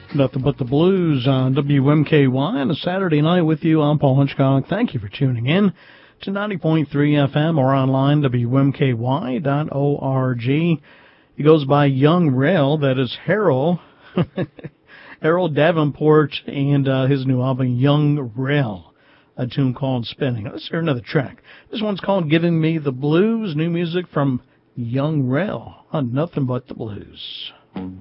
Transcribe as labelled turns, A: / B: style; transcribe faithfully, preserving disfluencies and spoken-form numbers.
A: Nothing But the Blues on W M K Y on a Saturday night with you. I'm Paul Hitchcock. Thank you for tuning in to ninety point three F M or online, W M K Y dot org. He goes by Young Rail. That is Harold, Harold Davenport, and uh, his new album, Young Rail, a tune called Spinning. Let's hear another track. This one's called Giving Me the Blues, new music from Young Rail on Nothing But the Blues.